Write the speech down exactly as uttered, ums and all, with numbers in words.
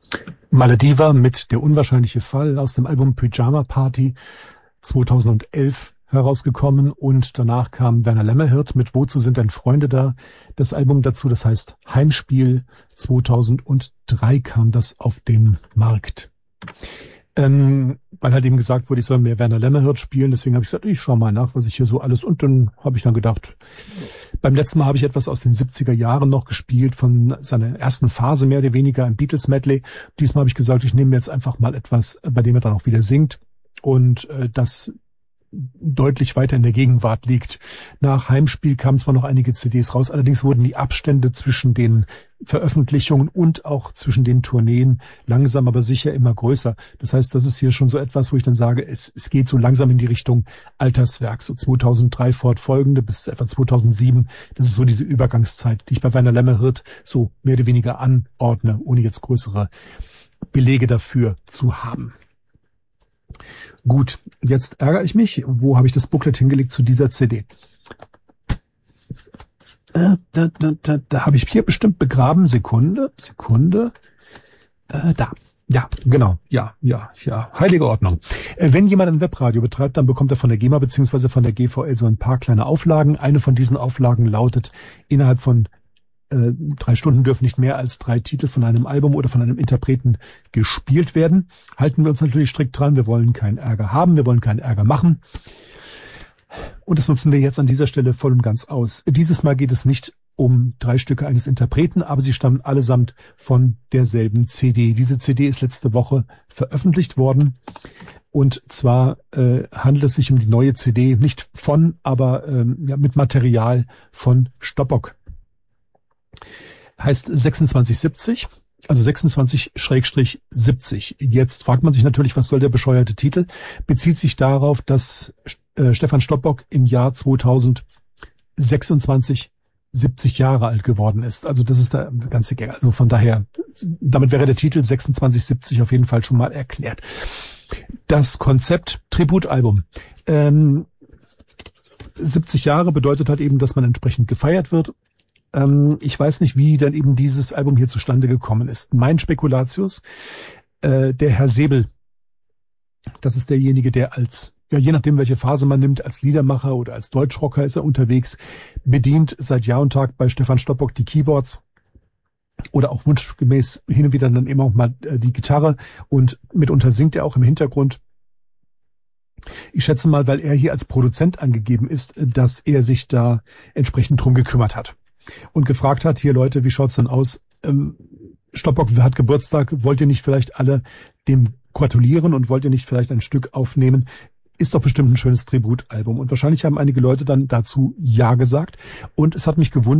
Malediva mit Der unwahrscheinliche Fall aus dem Album Pyjama Party zweitausendelf herausgekommen, und danach kam Werner Lämmerhirt mit Wozu sind denn Freunde da? Das Album dazu, das heißt Heimspiel. zweitausenddrei kam das auf den Markt. Ähm, weil halt eben gesagt wurde, ich soll mehr Werner Lämmerhirt spielen, deswegen habe ich gesagt, ich schau mal nach, was ich hier so alles, und dann habe ich dann gedacht, beim letzten Mal habe ich etwas aus den siebziger Jahren noch gespielt, von seiner ersten Phase mehr oder weniger, ein Beatles-Medley. Diesmal habe ich gesagt, ich nehme mir jetzt einfach mal etwas, bei dem er dann auch wieder singt, und äh, das deutlich weiter in der Gegenwart liegt. Nach Heimspiel kamen zwar noch einige C Ds raus, allerdings wurden die Abstände zwischen den Veröffentlichungen und auch zwischen den Tourneen langsam aber sicher immer größer. Das heißt, das ist hier schon so etwas, wo ich dann sage, es, es geht so langsam in die Richtung Alterswerk, so zweitausenddrei fortfolgende bis etwa zweitausendsieben. Das ist so diese Übergangszeit, die ich bei Werner Lämmerhirt so mehr oder weniger anordne, ohne jetzt größere Belege dafür zu haben. Gut, jetzt ärgere ich mich. Wo habe ich das Booklet hingelegt zu dieser C D? Äh, da da, da, da habe ich hier bestimmt begraben. Sekunde, Sekunde. Äh, da. Ja, genau. Ja, ja, ja. Heilige Ordnung. Äh, wenn jemand ein Webradio betreibt, dann bekommt er von der GEMA bzw. von der G V L so ein paar kleine Auflagen. Eine von diesen Auflagen lautet, innerhalb von Äh, drei Stunden dürfen nicht mehr als drei Titel von einem Album oder von einem Interpreten gespielt werden. Halten wir uns natürlich strikt dran. Wir wollen keinen Ärger haben, wir wollen keinen Ärger machen. Und das nutzen wir jetzt an dieser Stelle voll und ganz aus. Dieses Mal geht es nicht um drei Stücke eines Interpreten, aber sie stammen allesamt von derselben C D. Diese C D ist letzte Woche veröffentlicht worden. Und zwar äh, handelt es sich um die neue C D, nicht von, aber ähm, ja, mit Material von Stoppock. Heißt sechsundzwanzig siebzig, also sechsundzwanzig siebzig. Jetzt fragt man sich natürlich, was soll der bescheuerte Titel? Bezieht sich darauf, dass äh, Stefan Stoppock im Jahr zweitausendsechsundzwanzig siebzig Jahre alt geworden ist. Also das ist der ganze Gag. Also von daher, damit wäre der Titel sechsundzwanzig siebzig auf jeden Fall schon mal erklärt. Das Konzept Tributalbum. Ähm, siebzig Jahre bedeutet halt eben, dass man entsprechend gefeiert wird. Ich weiß nicht, wie dann eben dieses Album hier zustande gekommen ist. Mein Spekulatius, äh, der Herr Säbel, das ist derjenige, der als, ja, je nachdem, welche Phase man nimmt, als Liedermacher oder als Deutschrocker ist er unterwegs, bedient seit Jahr und Tag bei Stefan Stoppock die Keyboards oder auch wunschgemäß hin und wieder dann eben auch mal äh, die Gitarre, und mitunter singt er auch im Hintergrund. Ich schätze mal, weil er hier als Produzent angegeben ist, dass er sich da entsprechend drum gekümmert hat und gefragt hat, hier Leute, wie schaut's denn aus? Ähm, Stoppock hat Geburtstag, wollt ihr nicht vielleicht alle dem gratulieren und wollt ihr nicht vielleicht ein Stück aufnehmen? Ist doch bestimmt ein schönes Tributalbum. Und wahrscheinlich haben einige Leute dann dazu Ja gesagt. Und es hat mich gewundert,